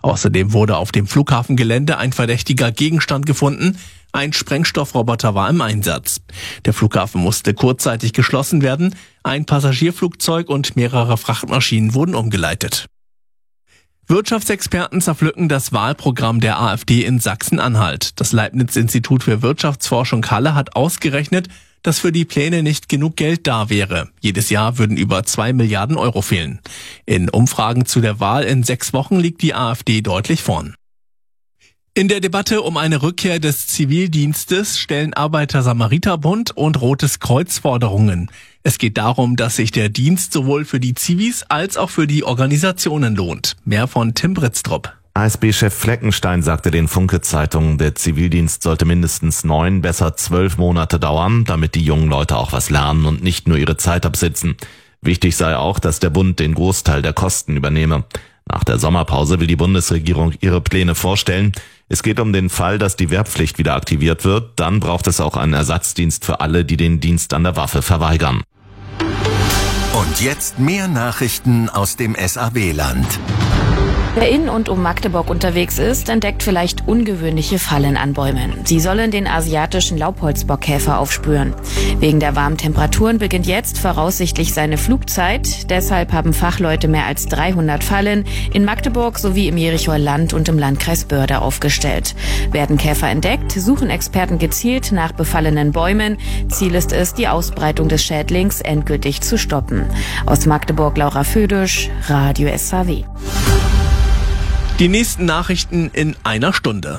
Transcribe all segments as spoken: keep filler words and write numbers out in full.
Außerdem wurde auf dem Flughafengelände ein verdächtiger Gegenstand gefunden. Ein Sprengstoffroboter war im Einsatz. Der Flughafen musste kurzzeitig geschlossen werden. Ein Passagierflugzeug und mehrere Frachtmaschinen wurden umgeleitet. Wirtschaftsexperten zerpflücken das Wahlprogramm der AfD in Sachsen-Anhalt. Das Leibniz-Institut für Wirtschaftsforschung Halle hat ausgerechnet, dass für die Pläne nicht genug Geld da wäre. Jedes Jahr würden über zwei Milliarden Euro fehlen. In Umfragen zu der Wahl in sechs Wochen liegt die AfD deutlich vorn. In der Debatte um eine Rückkehr des Zivildienstes stellen Arbeiter-Samariter-Bund und Rotes Kreuz Forderungen. Es geht darum, dass sich der Dienst sowohl für die Zivis als auch für die Organisationen lohnt. Mehr von Tim Britztrup. A S B-Chef Fleckenstein sagte den Funke-Zeitungen, der Zivildienst sollte mindestens neun, besser zwölf Monate dauern, damit die jungen Leute auch was lernen und nicht nur ihre Zeit absitzen. Wichtig sei auch, dass der Bund den Großteil der Kosten übernehme. Nach der Sommerpause will die Bundesregierung ihre Pläne vorstellen. Es geht um den Fall, dass die Wehrpflicht wieder aktiviert wird. Dann braucht es auch einen Ersatzdienst für alle, die den Dienst an der Waffe verweigern. Und jetzt mehr Nachrichten aus dem S A W-Land. Wer in und um Magdeburg unterwegs ist, entdeckt vielleicht ungewöhnliche Fallen an Bäumen. Sie sollen den asiatischen Laubholzbockkäfer aufspüren. Wegen der warmen Temperaturen beginnt jetzt voraussichtlich seine Flugzeit. Deshalb haben Fachleute mehr als dreihundert Fallen in Magdeburg sowie im Jerichoer Land und im Landkreis Börde aufgestellt. Werden Käfer entdeckt, suchen Experten gezielt nach befallenen Bäumen. Ziel ist es, die Ausbreitung des Schädlings endgültig zu stoppen. Aus Magdeburg Laura Födisch, Radio S A W. Die nächsten Nachrichten in einer Stunde.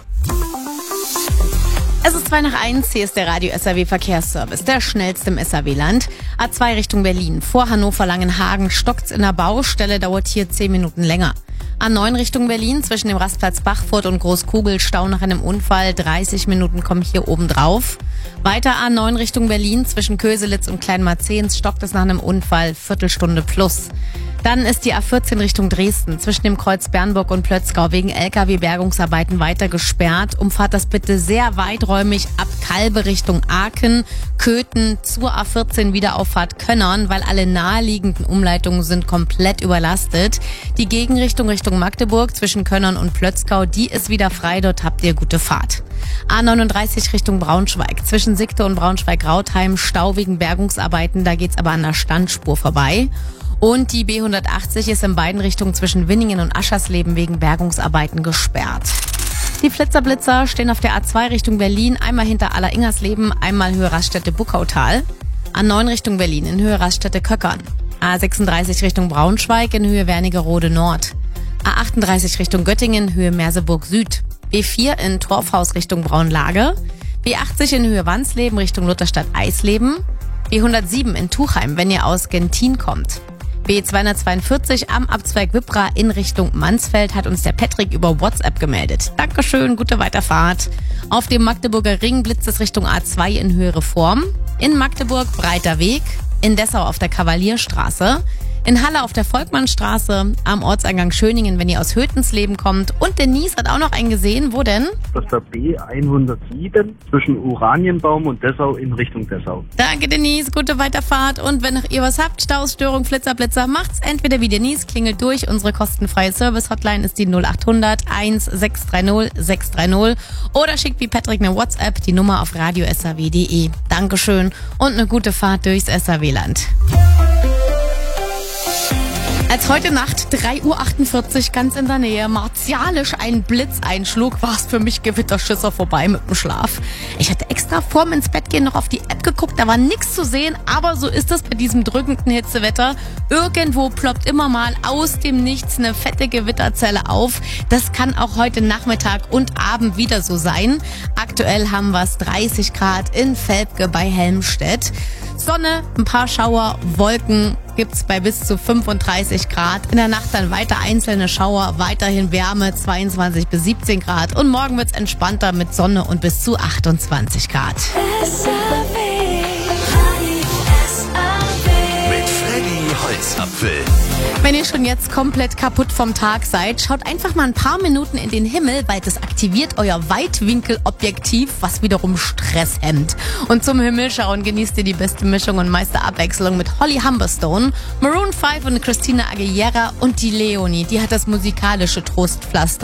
Es ist zwei nach eins, hier ist der Radio S A W Verkehrsservice, der schnellste im S A W-Land. A zwei Richtung Berlin, vor Hannover-Langenhagen stockt's in der Baustelle, dauert hier zehn Minuten länger. A neun Richtung Berlin, zwischen dem Rastplatz Bachfurt und Großkugel, Stau nach einem Unfall, dreißig Minuten kommen hier oben drauf. Weiter A neun Richtung Berlin, zwischen Köselitz und Kleinmarzehns stockt es nach einem Unfall, Viertelstunde plus. Dann ist die A vierzehn Richtung Dresden, zwischen dem Kreuz Bernburg und Plötzgau wegen L K W-Bergungsarbeiten weiter gesperrt. Umfahrt das bitte sehr weiträumig ab Kalbe Richtung Aachen, Köthen zur A vierzehn Wiederauffahrt Könnern, weil alle naheliegenden Umleitungen sind komplett überlastet. Die Gegenrichtung Richtung Magdeburg zwischen Könnern und Plötzgau, die ist wieder frei, dort habt ihr gute Fahrt. A neununddreißig Richtung Braunschweig, zwischen Siegte und Braunschweig-Rautheim, Stau wegen Bergungsarbeiten, da geht's aber an der Standspur vorbei. Und die B hundertachtzig ist in beiden Richtungen zwischen Winningen und Aschersleben wegen Bergungsarbeiten gesperrt. Die Flitzerblitzer stehen auf der A zwei Richtung Berlin, einmal hinter Aller-Ingersleben, einmal Höhe Raststätte-Buckautal. A neun Richtung Berlin in Höhe Raststätte-Köckern. A sechsunddreißig Richtung Braunschweig in Höhe Wernigerode Nord. A achtunddreißig Richtung Göttingen, Höhe Merseburg Süd. B vier in Torfhaus Richtung Braunlage. B achtzig in Höhe Wansleben Richtung Lutherstadt Eisleben. B hundertsieben in Tuchheim, wenn ihr aus Gentin kommt. B zweihundertzweiundvierzig am Abzweig Wippra in Richtung Mansfeld hat uns der Patrick über WhatsApp gemeldet. Dankeschön, gute Weiterfahrt. Auf dem Magdeburger Ring blitzt es Richtung A zwei in Höhe Reform. In Magdeburg breiter Weg. In Dessau auf der Kavalierstraße. In Halle auf der Volkmannstraße, am Ortseingang Schöningen, wenn ihr aus Hötensleben kommt. Und Denise hat auch noch einen gesehen. Wo denn? Das ist der B hundertsieben zwischen Oranienbaum und Dessau in Richtung Dessau. Danke, Denise. Gute Weiterfahrt. Und wenn noch ihr was habt, Staus, Störung, Flitzer, Blitzer, macht's entweder wie Denise, klingelt durch. Unsere kostenfreie Service-Hotline ist die null acht hundert eins sechs drei null sechs drei null. Oder schickt wie Patrick eine WhatsApp, die Nummer auf radio s a w punkt d e. Dankeschön und eine gute Fahrt durchs S A W-Land. Als heute Nacht drei Uhr achtundvierzig ganz in der Nähe martialisch ein Blitz einschlug, war es für mich Gewitterschisser vorbei mit dem Schlaf. Ich hatte extra vorm ins Bett gehen noch auf die App geguckt, da war nichts zu sehen, aber so ist es bei diesem drückenden Hitzewetter. Irgendwo ploppt immer mal aus dem Nichts eine fette Gewitterzelle auf. Das kann auch heute Nachmittag und Abend wieder so sein. Aktuell haben wir es dreißig Grad in Velpke bei Helmstedt. Sonne, ein paar Schauer, Wolken gibt's bei bis zu fünfunddreißig Grad. In der Nacht dann weiter einzelne Schauer, weiterhin Wärme, zweiundzwanzig bis siebzehn Grad. Und morgen wird's entspannter mit Sonne und bis zu achtundzwanzig Grad. Mit Freddy Holzapfel. Wenn ihr schon jetzt komplett kaputt vom Tag seid, schaut einfach mal ein paar Minuten in den Himmel, weil das aktiviert euer Weitwinkelobjektiv, was wiederum Stress hemmt. Und zum Himmel schauen genießt ihr die beste Mischung und meiste Abwechslung mit Holly Humberstone, Maroon fünf und Christina Aguilera und die Leonie, die hat das musikalische Trostpflaster